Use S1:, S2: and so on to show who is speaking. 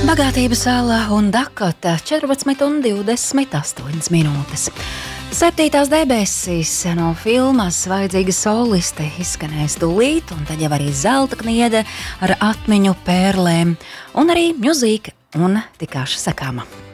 S1: Bagātība sala un Dakota 14:28 minūtes. 7. debesīs no filmas Vajadzīga soliste izskanēs tūlīt, un tad jau arī zelta kniede ar atmiņu pērlēm, un arī mūzika un tikāša sakāma.